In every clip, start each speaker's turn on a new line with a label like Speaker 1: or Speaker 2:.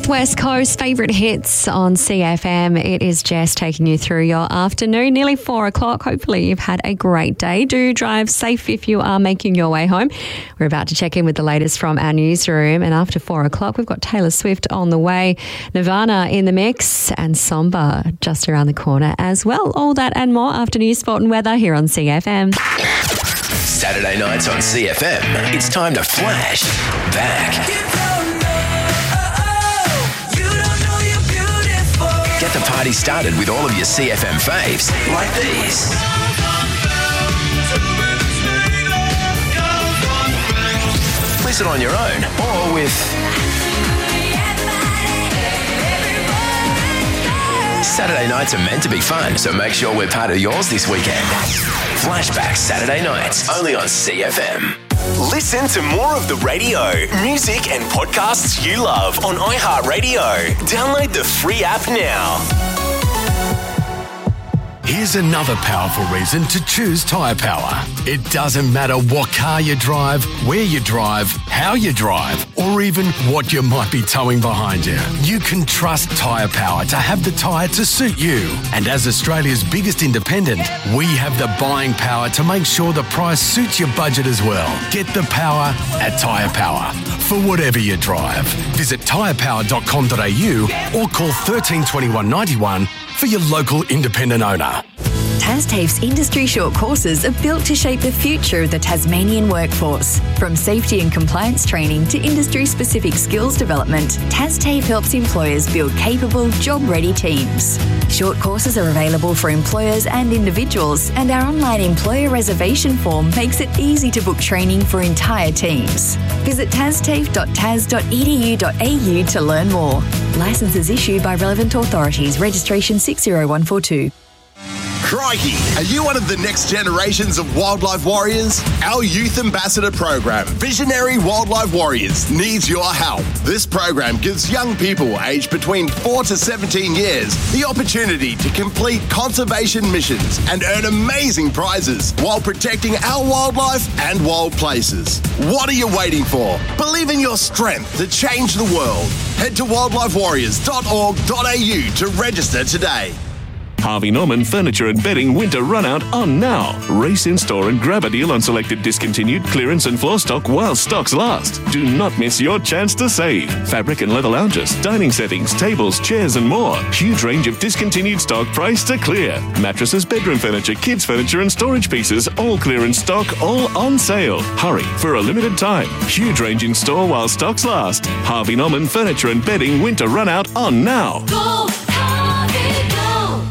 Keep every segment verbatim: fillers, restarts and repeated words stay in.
Speaker 1: Northwest Coast favourite hits on C F M. It is Jess taking you through your afternoon, nearly four o'clock. Hopefully you've had a great day. Do drive safe if you are making your way home. We're about to check in with the latest from our newsroom, and after four o'clock we've got Taylor Swift on the way, Nirvana in the mix, and Samba just around the corner as well. All that and more after news, sport and weather here on C F M.
Speaker 2: Saturday nights on C F M, it's time to flash back. Get the party started with all of your C F M faves, like these. Listen on your own or with Saturday nights are meant to be fun, so make sure we're part of yours this weekend. Flashback Saturday nights, only on C F M. Listen to more of the radio, music and podcasts you love on iHeartRadio. Download the free app now.
Speaker 3: Here's another powerful reason to choose Tyre Power. It doesn't matter what car you drive, where you drive, how you drive, or even what you might be towing behind you. You can trust Tyre Power to have the tyre to suit you. And as Australia's biggest independent, we have the buying power to make sure the price suits your budget as well. Get the power at Tyre Power for whatever you drive. Visit tyre power dot com dot a u or call thirteen twenty-one ninety-one for your local independent owner.
Speaker 4: TasTAFE's industry short courses are built to shape the future of the Tasmanian workforce. From safety and compliance training to industry-specific skills development, TasTAFE helps employers build capable, job-ready teams. Short courses are available for employers and individuals, and our online employer reservation form makes it easy to book training for entire teams. Visit tastafe dot tas dot e d u dot a u to learn more. Licenses issued by relevant authorities. Registration six zero one four two.
Speaker 5: Crikey! Are you one of the next generations of wildlife warriors? Our Youth Ambassador program, Visionary Wildlife Warriors, needs your help. This program gives young people aged between four to seventeen years the opportunity to complete conservation missions and earn amazing prizes while protecting our wildlife and wild places. What are you waiting for? Believe in your strength to change the world. Head to wildlife warriors dot org dot a u to register today.
Speaker 6: Harvey Norman Furniture and Bedding Winter Runout on now. Race in store and grab a deal on selected discontinued clearance and floor stock while stocks last. Do not miss your chance to save. Fabric and leather lounges, dining settings, tables, chairs and more. Huge range of discontinued stock priced to clear. Mattresses, bedroom furniture, kids furniture and storage pieces, all clearance stock, all on sale. Hurry for a limited time. Huge range in store while stocks last. Harvey Norman Furniture and Bedding Winter Runout on now.
Speaker 7: Go, Harvey, go!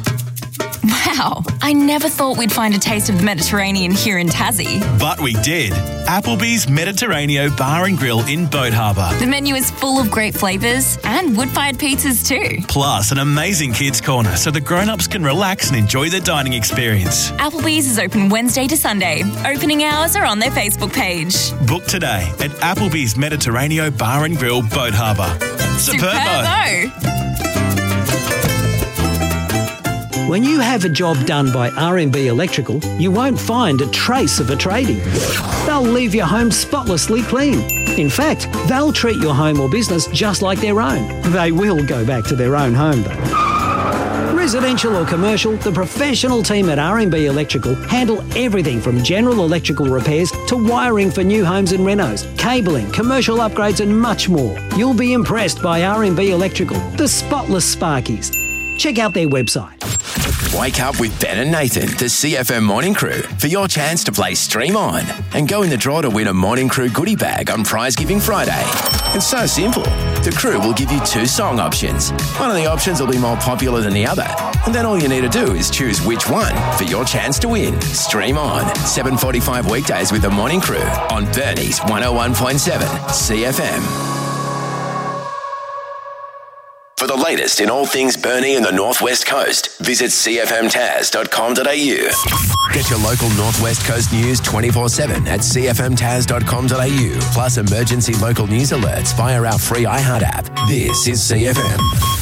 Speaker 7: Wow, I never thought we'd find a taste of the Mediterranean here in Tassie.
Speaker 8: But we did. Applebee's Mediterraneo Bar and Grill in Boat Harbour.
Speaker 7: The menu is full of great flavours and wood-fired pizzas too.
Speaker 8: Plus an amazing kids' corner so the grown-ups can relax and enjoy their dining experience.
Speaker 7: Applebee's is open Wednesday to Sunday. Opening hours are on their Facebook page.
Speaker 8: Book today at Applebee's Mediterraneo Bar and Grill, Boat Harbour.
Speaker 7: Superbo!
Speaker 9: When you have a job done by R and B Electrical, you won't find a trace of a tradie. They'll leave your home spotlessly clean. In fact, they'll treat your home or business just like their own. They will go back to their own home though. Residential or commercial, the professional team at R and B Electrical handle everything from general electrical repairs to wiring for new homes and renos, cabling, commercial upgrades and much more. You'll be impressed by R and B Electrical, the spotless Sparkies. Check out their website.
Speaker 2: Wake up with Ben and Nathan, the C F M Morning Crew, for your chance to play Stream On and go in the draw to win a Morning Crew goodie bag on Prize Giving Friday. It's so simple. The crew will give you two song options. One of the options will be more popular than the other, and then all you need to do is choose which one for your chance to win. Stream On, seven forty-five weekdays with the Morning Crew on Burnie's one oh one point seven C F M. For the latest in all things Burnie and the Northwest Coast, visit c f m tas dot com dot a u. Get your local Northwest Coast news twenty-four seven at c f m tas dot com dot a u, plus emergency local news alerts via our free iHeart app. This is C F M.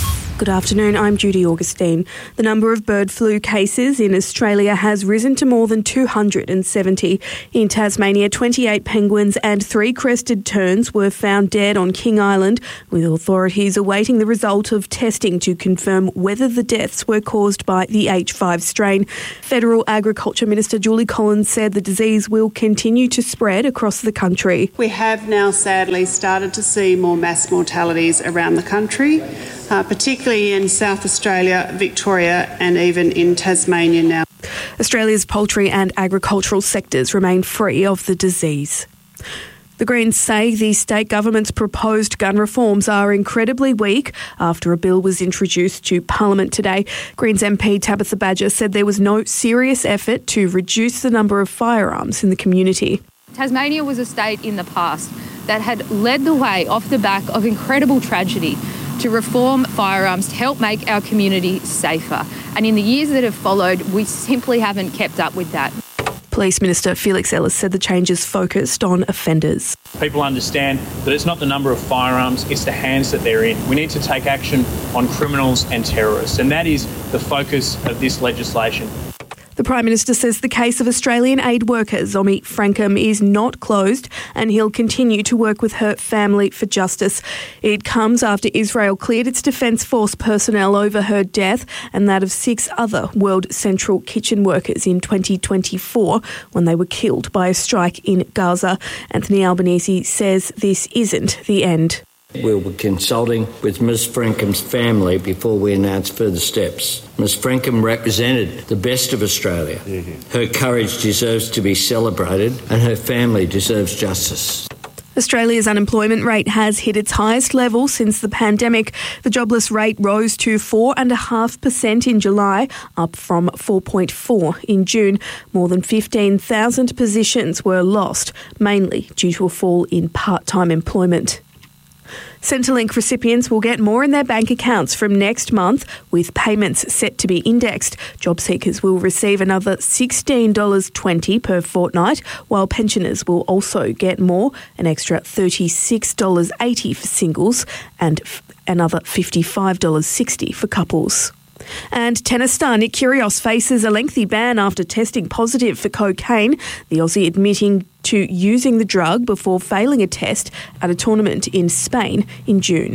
Speaker 10: Good afternoon, I'm Judy Augustine. The number of bird flu cases in Australia has risen to more than two hundred seventy. In Tasmania, twenty-eight penguins and three crested terns were found dead on King Island, with authorities awaiting the result of testing to confirm whether the deaths were caused by the H five strain. Federal Agriculture Minister Julie Collins said the disease will continue to spread across the country.
Speaker 11: We have now sadly started to see more mass mortalities around the country, uh, particularly in South Australia, Victoria and even in Tasmania now.
Speaker 10: Australia's poultry and agricultural sectors remain free of the disease. The Greens say the state government's proposed gun reforms are incredibly weak after a bill was introduced to Parliament today. Greens M P Tabitha Badger said there was no serious effort to reduce the number of firearms in the community.
Speaker 12: Tasmania was a state in the past that had led the way off the back of incredible tragedy to reform firearms to help make our community safer. And in the years that have followed, we simply haven't kept up with that.
Speaker 10: Police Minister Felix Ellis said the changes focused on offenders.
Speaker 13: People understand that it's not the number of firearms, it's the hands that they're in. We need to take action on criminals and terrorists, and that is the focus of this legislation.
Speaker 10: The Prime Minister says the case of Australian aid worker Zomi Frankham is not closed and he'll continue to work with her family for justice. It comes after Israel cleared its Defence Force personnel over her death and that of six other World Central Kitchen workers in twenty twenty-four when they were killed by a strike in Gaza. Anthony Albanese says this isn't the end.
Speaker 14: We'll be consulting with Miz Frankham's family before we announce further steps. Miz Frankham represented the best of Australia. Her courage deserves to be celebrated and her family deserves justice.
Speaker 10: Australia's unemployment rate has hit its highest level since the pandemic. The jobless rate rose to four point five percent in July, up from four point four in June. More than fifteen thousand positions were lost, mainly due to a fall in part-time employment. Centrelink recipients will get more in their bank accounts from next month, with payments set to be indexed. Job seekers will receive another sixteen dollars twenty per fortnight, while pensioners will also get more, an extra thirty-six dollars eighty for singles and f- another fifty-five dollars sixty for couples. And tennis star Nick Kyrgios faces a lengthy ban after testing positive for cocaine, the Aussie admitting to using the drug before failing a test at a tournament in Spain in June.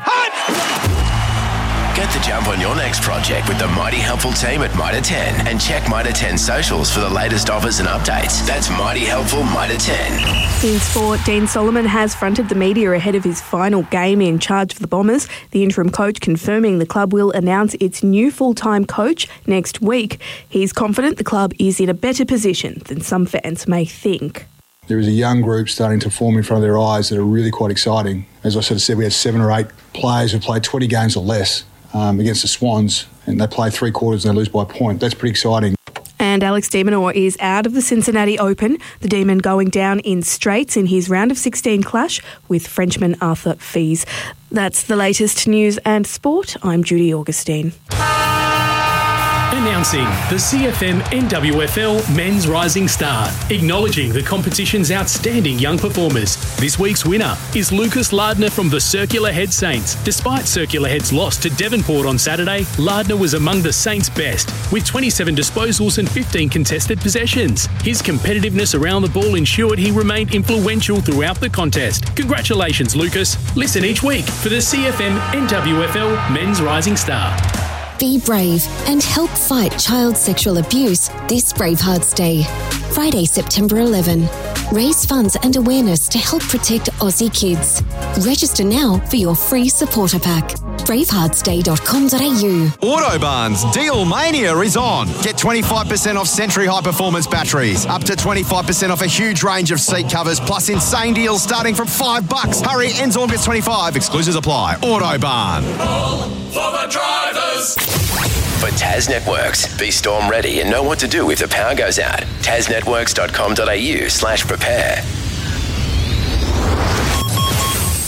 Speaker 2: Get the jump on your next project with the Mighty Helpful team at Mitre ten and check Mitre ten socials for the latest offers and updates. That's Mighty Helpful Mitre ten.
Speaker 10: In sport, Dean Solomon has fronted the media ahead of his final game in charge of the Bombers, the interim coach confirming the club will announce its new full-time coach next week. He's confident the club is in a better position than some fans may think.
Speaker 15: There is a young group starting to form in front of their eyes that are really quite exciting. As I sort of said, we had seven or eight players who played twenty games or less um, against the Swans, and they play three quarters and they lose by a point. That's pretty exciting.
Speaker 10: And Alex de Minaur is out of the Cincinnati Open, the Demon going down in straights in his round of sixteen clash with Frenchman Arthur Fils. That's the latest news and sport. I'm Judy Augustine.
Speaker 16: Announcing the C F M N W F L Men's Rising Star, acknowledging the competition's outstanding young performers. This week's winner is Lucas Lardner from the Circular Head Saints. Despite Circular Head's loss to Devonport on Saturday, Lardner was among the Saints' best, with twenty-seven disposals and fifteen contested possessions. His competitiveness around the ball ensured he remained influential throughout the contest. Congratulations, Lucas. Listen each week for the C F M N W F L Men's Rising Star.
Speaker 17: Be brave and help fight child sexual abuse this Bravehearts Day. Friday, September eleventh. Raise funds and awareness to help protect Aussie kids. Register now for your free supporter pack. bravehearts day dot com dot a u.
Speaker 18: Autobarn's Deal Mania is on. Get twenty-five percent off Century High Performance batteries, up to twenty-five percent off a huge range of seat covers, plus insane deals starting from five bucks. Hurry, ends August twenty-fifth. Exclusions apply. Autobarn.
Speaker 2: All for the drivers. For Tas Networks, be storm ready and know what to do if the power goes out. tas networks dot com dot a u slash prepare.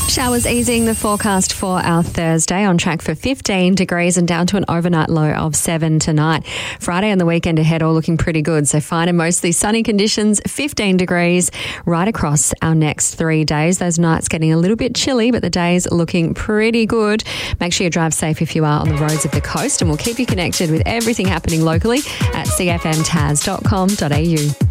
Speaker 1: Showers easing, the forecast for our Thursday, on track for fifteen degrees and down to an overnight low of seven tonight. Friday and the weekend ahead all looking pretty good. So fine and mostly sunny conditions, fifteen degrees right across our next three days. Those nights getting a little bit chilly, but the days looking pretty good. Make sure you drive safe if you are on the roads of the coast, and we'll keep you connected with everything happening locally at c f m tas dot com dot a u.